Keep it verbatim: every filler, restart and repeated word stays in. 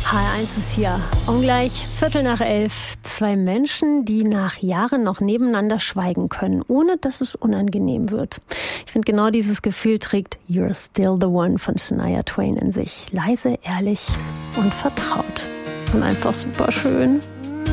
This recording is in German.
H eins ist hier. Und gleich Viertel nach elf. Zwei Menschen, die nach Jahren noch nebeneinander schweigen können, ohne dass es unangenehm wird. Ich finde, genau dieses Gefühl trägt You're Still the One von Shania Twain in sich. Leise, ehrlich und vertraut. Und einfach super schön.